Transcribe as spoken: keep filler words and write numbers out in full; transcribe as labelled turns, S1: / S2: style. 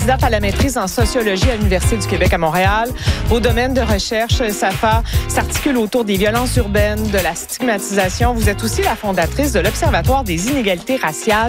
S1: Candidate à la maîtrise en sociologie à l'Université du Québec à Montréal. Vos domaines de recherche, Safa, s'articulent autour des violences urbaines, de la stigmatisation. Vous êtes aussi la fondatrice de l'Observatoire des inégalités raciales